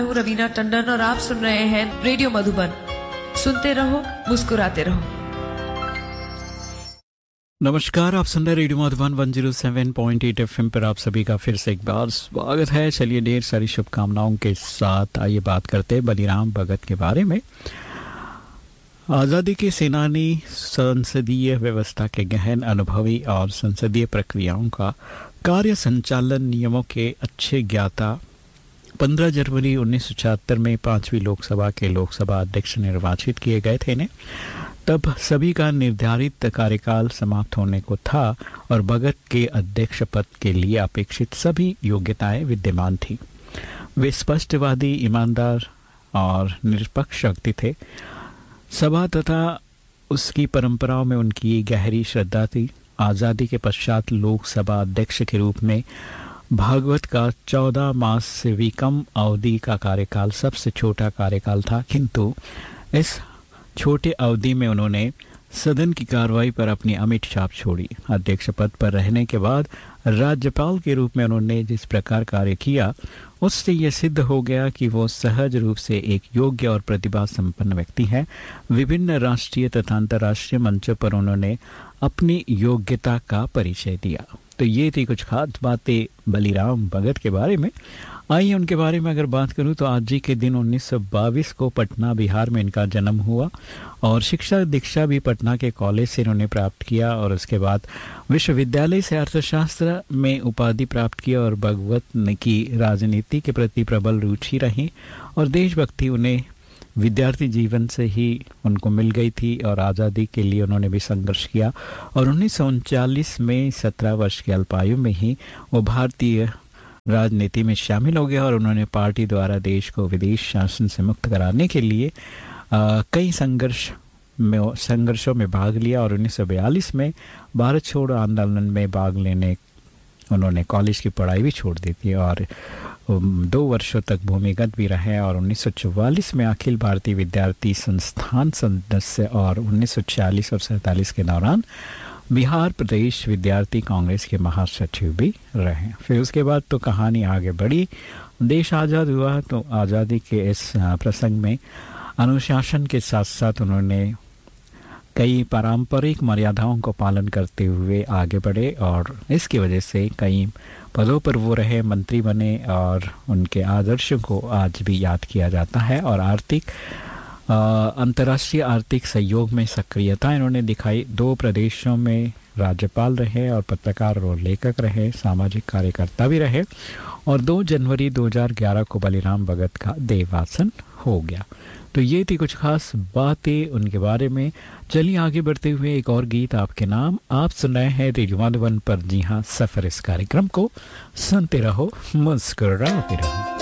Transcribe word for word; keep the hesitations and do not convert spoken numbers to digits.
हूँ रवीना टंडन और आप सुन रहे हैं रेडियो मधुबन। सुनते रहो, मुस्कुराते रहो। नमस्कार, आप सुन रहे रेडियो मधुबन एक सौ सात पॉइंट आठ एफएम पर आप सभी का फिर से एक बार स्वागत है। चलिए ढेर सारी शुभकामनाओं के साथ आइए बात करते हैं बलिराम भगत के बारे में। आज़ादी के सेनानी, संसदीय व्यवस्था के गहन अनुभवी और संसदीय प्रक्रियाओं का कार्य संचालन नियमों के अच्छे ज्ञाता, पंद्रह जनवरी उन्नीस सौ छिहत्तर में पांचवी लोकसभा के लोकसभा अध्यक्ष निर्वाचित किए गए थे। इन्हें तब सभी का निर्धारित कार्यकाल समाप्त होने को था और भगत के अध्यक्ष पद के लिए अपेक्षित सभी योग्यताएं विद्यमान थी। वे स्पष्टवादी, ईमानदार और निष्पक्ष व्यक्ति थे। सभा तथा उसकी परंपराओं में उनकी गहरी श्रद्धा थी। आज़ादी के पश्चात लोकसभा अध्यक्ष के रूप में भागवत का चौदह मास से भी कम अवधि का कार्यकाल सबसे छोटा कार्यकाल था, किंतु इस छोटे अवधि में उन्होंने सदन की कार्रवाई पर अपनी अमिट छाप छोड़ी। अध्यक्ष पद पर रहने के बाद राज्यपाल के रूप में उन्होंने जिस प्रकार कार्य किया, उससे यह सिद्ध हो गया कि वो सहज रूप से एक योग्य और प्रतिभा संपन्न व्यक्ति हैं। विभिन्न राष्ट्रीय तथा अंतर्राष्ट्रीय मंचों पर उन्होंने अपनी योग्यता का परिचय दिया। तो ये थी कुछ खास बातें बलिराम भगत के बारे में। आइए उनके बारे में अगर बात करूं तो आज ही के दिन उन्नीस सौ बाईस को पटना, बिहार में इनका जन्म हुआ और शिक्षा दीक्षा भी पटना के कॉलेज से इन्होंने प्राप्त किया और उसके बाद विश्वविद्यालय से अर्थशास्त्र में उपाधि प्राप्त किया और भगवत की राजनीति के प्रति प्रबल रुचि रही और देशभक्ति उन्हें विद्यार्थी जीवन से ही उनको मिल गई थी और आज़ादी के लिए उन्होंने भी संघर्ष किया और उन्नीस सौ उनचालीस में सत्रह वर्ष की अल्पायु में ही वो भारतीय राजनीति में शामिल हो गया और उन्होंने पार्टी द्वारा देश को विदेश शासन से मुक्त कराने के लिए आ, कई संघर्ष में संघर्षों में भाग लिया और उन्नीस सौ बयालीस में भारत छोड़ो आंदोलन में भाग लेने उन्होंने कॉलेज की पढ़ाई भी छोड़ दी थी और दो वर्षों तक भूमिगत भी रहे और उन्नीस सौ चौवालीस में अखिल भारतीय विद्यार्थी संस्थान सदस्य और उन्नीस सौ छियालीस और सैंतालीस के दौरान बिहार प्रदेश विद्यार्थी कांग्रेस के महासचिव भी रहे। फिर उसके बाद तो कहानी आगे बढ़ी। देश आज़ाद हुआ तो आज़ादी के इस प्रसंग में अनुशासन के साथ साथ उन्होंने कई पारंपरिक मर्यादाओं को पालन करते हुए आगे बढ़े और इसकी वजह से कई पदों पर वो रहे, मंत्री बने और उनके आदर्शों को आज भी याद किया जाता है। और आर्थिक अंतर्राष्ट्रीय आर्थिक सहयोग में सक्रियता इन्होंने दिखाई। दो प्रदेशों में राज्यपाल रहे और पत्रकार और लेखक रहे, सामाजिक कार्यकर्ता भी रहे और दो जनवरी दो हज़ार ग्यारह को बलिराम भगत का देवासन हो गया। तो ये थी कुछ खास बातें उनके बारे में। चलिए आगे बढ़ते हुए एक और गीत आपके नाम। आप सुन रहे हैं रेडियो मधुबन पर। जी हाँ, सफर इस कार्यक्रम को सुनते रहो, मुस्कुराते रहो।